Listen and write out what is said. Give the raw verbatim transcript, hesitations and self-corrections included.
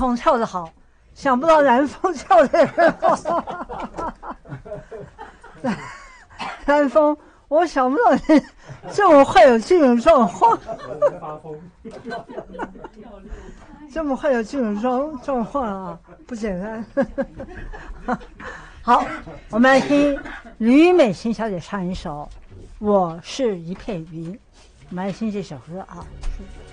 风跳得好，想不到南风跳得也好。南风，我想不到你这么会有这种状况。这么会有这种状状况啊，不简单。好，我们来听吕美琴小姐唱一首《我是一片云》，我们来听这首歌啊。